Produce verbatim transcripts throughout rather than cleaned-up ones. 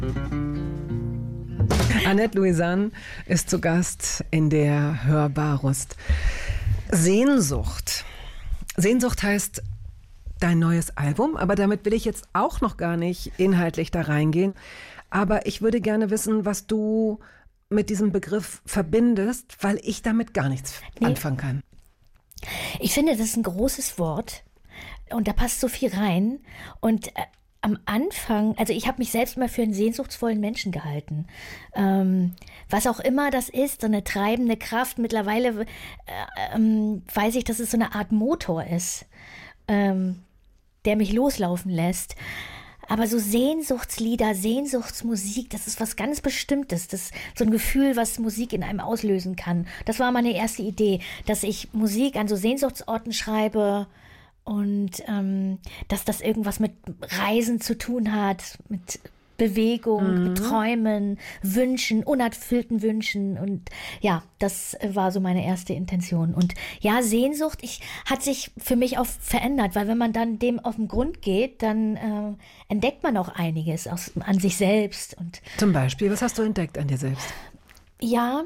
Annette Louisanne ist zu Gast in der Hörbarust. Sehnsucht. Sehnsucht heißt dein neues Album, aber damit will ich jetzt auch noch gar nicht inhaltlich da reingehen. Aber ich würde gerne wissen, was du mit diesem Begriff verbindest, weil ich damit gar nichts nee. anfangen kann. Ich finde, das ist ein großes Wort und da passt so viel rein. Und äh, am Anfang, also ich habe mich selbst immer für einen sehnsuchtsvollen Menschen gehalten. Ähm, was auch immer das ist, so eine treibende Kraft. Mittlerweile äh, ähm, weiß ich, dass es so eine Art Motor ist, ähm, der mich loslaufen lässt. Aber so Sehnsuchtslieder, Sehnsuchtsmusik, das ist was ganz Bestimmtes. Das ist so ein Gefühl, was Musik in einem auslösen kann. Das war meine erste Idee, dass ich Musik an so Sehnsuchtsorten schreibe und ähm, dass das irgendwas mit Reisen zu tun hat, mit Bewegung, mhm. mit Träumen, Wünschen, unerfüllten Wünschen. Und ja, das war so meine erste Intention. Und ja, Sehnsucht ich, hat sich für mich auch verändert, weil wenn man dann dem auf den Grund geht, dann äh, entdeckt man auch einiges aus, an sich selbst. Und zum Beispiel, was hast du entdeckt an dir selbst? Ja,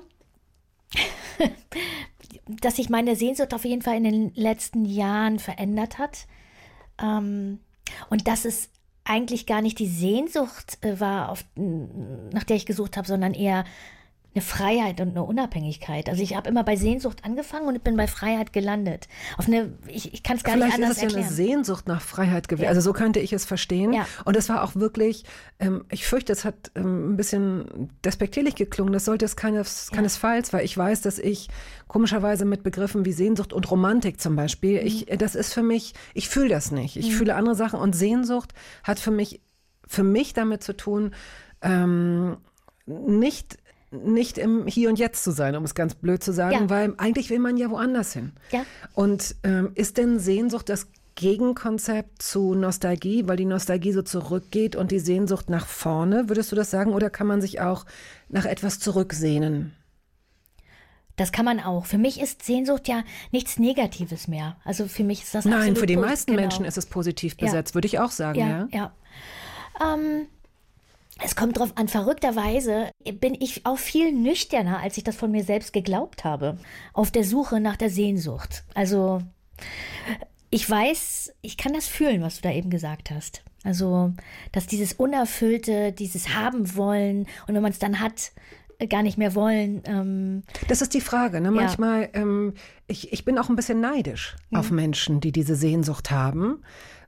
dass sich meine Sehnsucht auf jeden Fall in den letzten Jahren verändert hat. Ähm, und dass es eigentlich gar nicht die Sehnsucht äh, war, auf, nach der ich gesucht habe, sondern eher eine Freiheit und eine Unabhängigkeit. Also ich habe immer bei Sehnsucht angefangen und bin bei Freiheit gelandet. Auf eine, ich, ich kann es gar Vielleicht nicht anders erklären. Vielleicht ist es ja eine Sehnsucht nach Freiheit gewesen. Ja. Also so könnte ich es verstehen. Ja. Und es war auch wirklich, ähm, ich fürchte, es hat ähm, ein bisschen despektierlich geklungen. Das sollte es keines, ja. keinesfalls, weil ich weiß, dass ich komischerweise mit Begriffen wie Sehnsucht und Romantik zum Beispiel, mhm. ich, das ist für mich, ich fühle das nicht. Ich mhm. fühle andere Sachen und Sehnsucht hat für mich, für mich damit zu tun, ähm, nicht nicht im Hier und Jetzt zu sein, um es ganz blöd zu sagen, ja. weil eigentlich will man ja woanders hin. Ja. Und ähm, ist denn Sehnsucht das Gegenkonzept zu Nostalgie, weil die Nostalgie so zurückgeht und die Sehnsucht nach vorne, würdest du das sagen? Oder kann man sich auch nach etwas zurücksehnen? Das kann man auch. Für mich ist Sehnsucht ja nichts Negatives mehr. Also für mich ist das Nein, absolut für die positiv, meisten genau. Menschen ist es positiv besetzt, ja. würde ich auch sagen. Ja, ja. ja. Ähm, Es kommt drauf an, verrückterweise bin ich auch viel nüchterner, als ich das von mir selbst geglaubt habe, auf der Suche nach der Sehnsucht. Also ich weiß, ich kann das fühlen, was du da eben gesagt hast. Also, dass dieses Unerfüllte, dieses Haben wollen und wenn man es dann hat, gar nicht mehr wollen. Ähm, das ist die Frage. Ne? Manchmal, ja. ähm, ich, ich bin auch ein bisschen neidisch mhm. auf Menschen, die diese Sehnsucht haben,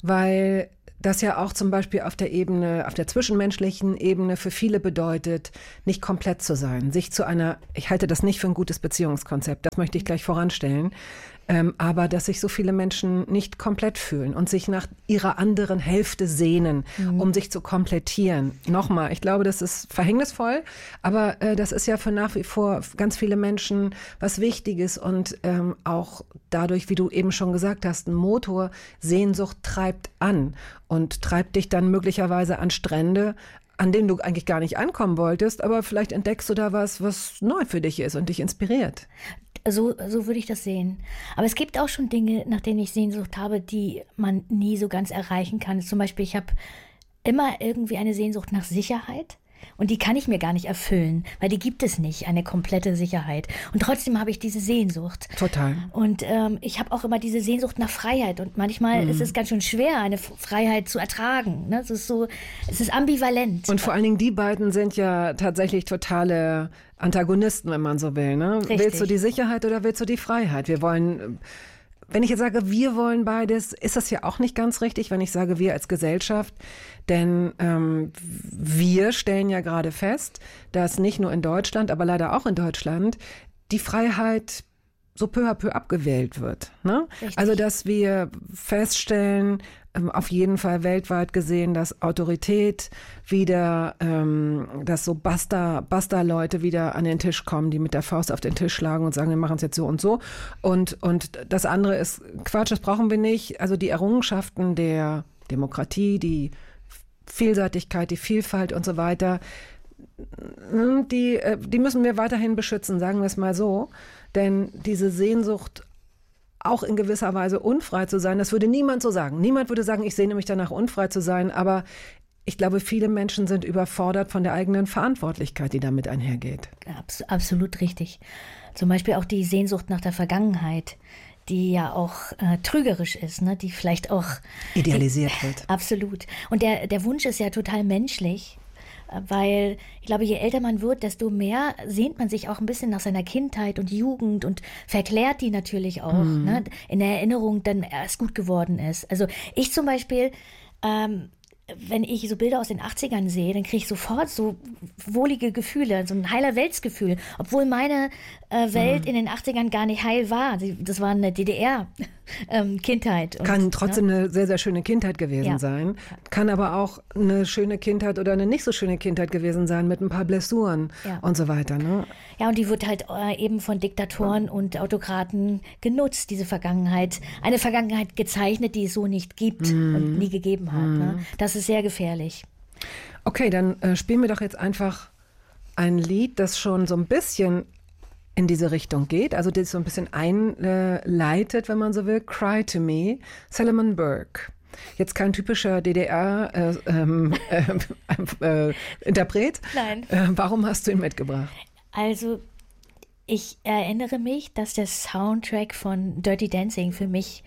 weil das ja auch zum Beispiel auf der Ebene, auf der zwischenmenschlichen Ebene für viele bedeutet, nicht komplett zu sein, sich zu einer, ich halte das nicht für ein gutes Beziehungskonzept, das möchte ich gleich voranstellen, ähm, aber dass sich so viele Menschen nicht komplett fühlen und sich nach ihrer anderen Hälfte sehnen, mhm. um sich zu komplettieren. Nochmal, ich glaube, das ist verhängnisvoll, aber äh, das ist ja für nach wie vor ganz viele Menschen was Wichtiges und ähm, auch dadurch, wie du eben schon gesagt hast, ein Motor, Sehnsucht treibt an und treibt dich dann möglicherweise an Strände, an denen du eigentlich gar nicht ankommen wolltest, aber vielleicht entdeckst du da was, was neu für dich ist und dich inspiriert. So, so würde ich das sehen. Aber es gibt auch schon Dinge, nach denen ich Sehnsucht habe, die man nie so ganz erreichen kann. Zum Beispiel, ich habe immer irgendwie eine Sehnsucht nach Sicherheit. Und die kann ich mir gar nicht erfüllen, weil die gibt es nicht, eine komplette Sicherheit. Und trotzdem habe ich diese Sehnsucht. Total. Und ähm, ich habe auch immer diese Sehnsucht nach Freiheit. Und manchmal mhm. ist es ganz schön schwer, eine Freiheit zu ertragen. Ne? Es ist so, es ist ambivalent. Und vor allen Dingen die beiden sind ja tatsächlich totale Antagonisten, wenn man so will. Ne? Willst du die Sicherheit oder willst du die Freiheit? Wir wollen... Wenn ich jetzt sage, wir wollen beides, ist das ja auch nicht ganz richtig, wenn ich sage, wir als Gesellschaft. Denn ähm, wir stellen ja gerade fest, dass nicht nur in Deutschland, aber leider auch in Deutschland, die Freiheit so peu à peu abgewählt wird. Ne? Also, dass wir feststellen, ähm, auf jeden Fall weltweit gesehen, dass Autorität wieder, ähm, dass so Basta, Basta-Leute wieder an den Tisch kommen, die mit der Faust auf den Tisch schlagen und sagen, wir machen es jetzt so und so. Und, und das andere ist Quatsch, das brauchen wir nicht. Also die Errungenschaften der Demokratie, die Vielseitigkeit, die Vielfalt und so weiter, die, die müssen wir weiterhin beschützen, sagen wir es mal so. Denn diese Sehnsucht, auch in gewisser Weise unfrei zu sein, das würde niemand so sagen. Niemand würde sagen, ich sehne mich danach, unfrei zu sein. Aber ich glaube, viele Menschen sind überfordert von der eigenen Verantwortlichkeit, die damit einhergeht. Abs- absolut richtig. Zum Beispiel auch die Sehnsucht nach der Vergangenheit, die ja auch äh, trügerisch ist, ne? Die vielleicht auch idealisiert die, wird. Absolut. Und der, der Wunsch ist ja total menschlich, weil ich glaube, je älter man wird, desto mehr sehnt man sich auch ein bisschen nach seiner Kindheit und Jugend und verklärt die natürlich auch, mhm. ne? In der Erinnerung dann erst gut geworden ist. Also ich zum Beispiel, ähm, wenn ich so Bilder aus den achtzigern sehe, dann kriege ich sofort so wohlige Gefühle, so ein heiler Weltsgefühl, obwohl meine äh, Welt mhm. in den achtzigern gar nicht heil war. Das war eine D D R-Kindheit. Ähm, Kann trotzdem ne? eine sehr, sehr schöne Kindheit gewesen ja. sein. Kann aber auch eine schöne Kindheit oder eine nicht so schöne Kindheit gewesen sein mit ein paar Blessuren ja. und so weiter. Ne? Ja, und die wird halt äh, eben von Diktatoren ja. und Autokraten genutzt, diese Vergangenheit. Eine Vergangenheit gezeichnet, die es so nicht gibt mhm. und nie gegeben hat. Mhm. Ne? Das ist sehr gefährlich. Okay, dann äh, spielen wir doch jetzt einfach ein Lied, das schon so ein bisschen in diese Richtung geht, also das so ein bisschen einleitet, wenn man so will. Cry to Me, Salomon Burke. Jetzt kein typischer D D R-Interpret. Äh, ähm, äh, äh, Interpret. Nein. Äh, warum hast du ihn mitgebracht? Also, ich erinnere mich, dass der Soundtrack von Dirty Dancing für mich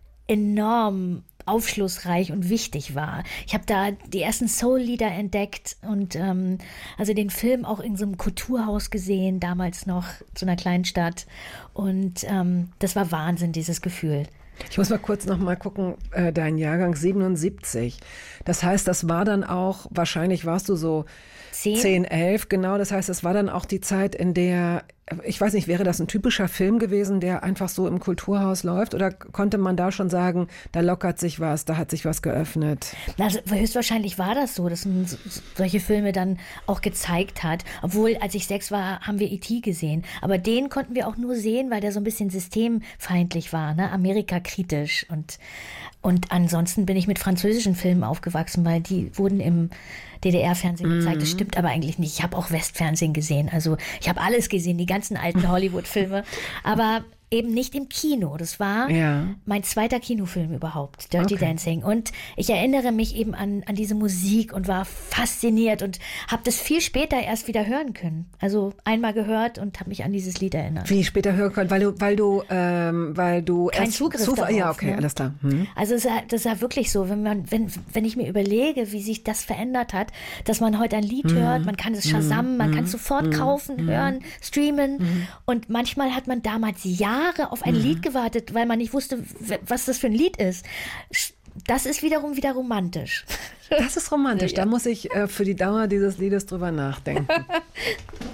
enorm aufschlussreich und wichtig war. Ich habe da die ersten Soul-Lieder entdeckt und ähm, also den Film auch in so einem Kulturhaus gesehen, damals noch, so einer kleinen Stadt. Und ähm, das war Wahnsinn, dieses Gefühl. Ich muss mal kurz noch mal gucken, äh, dein Jahrgang siebenundsiebzig. Das heißt, das war dann auch, wahrscheinlich warst du so zehn, elf, genau. Das heißt, es war dann auch die Zeit, in der, ich weiß nicht, wäre das ein typischer Film gewesen, der einfach so im Kulturhaus läuft? Oder konnte man da schon sagen, da lockert sich was, da hat sich was geöffnet? Also höchstwahrscheinlich war das so, dass man solche Filme dann auch gezeigt hat. Obwohl, als ich sechs war, haben wir E T gesehen. Aber den konnten wir auch nur sehen, weil der so ein bisschen systemfeindlich war, ne? Amerika-kritisch. Und, und ansonsten bin ich mit französischen Filmen aufgewachsen, weil die wurden im D D R-Fernsehen gezeigt. Das stimmt aber eigentlich nicht. Ich habe auch Westfernsehen gesehen. Also ich habe alles gesehen, die ganzen alten Hollywood-Filme. Aber eben nicht im Kino. Das war ja. mein zweiter Kinofilm überhaupt, Dirty okay. Dancing. Und ich erinnere mich eben an, an diese Musik und war fasziniert und habe das viel später erst wieder hören können. Also einmal gehört und habe mich an dieses Lied erinnert. Wie später hören können? Weil du, weil du, ähm, weil du kein Zugriff Zuf- darauf. Ja, okay, ne? alles klar. Hm. Also es, das ist ja wirklich so, wenn man, wenn, wenn ich mir überlege, wie sich das verändert hat, dass man heute ein Lied hm. hört, man kann es Shazam, hm. man kann es sofort hm. kaufen, hm. hören, streamen. Hm. Und manchmal hat man damals Jahre auf ein mhm. Lied gewartet, weil man nicht wusste, was das für ein Lied ist. Das ist wiederum wieder romantisch. Das ist romantisch. Ja. Da muss ich äh, für die Dauer dieses Liedes drüber nachdenken.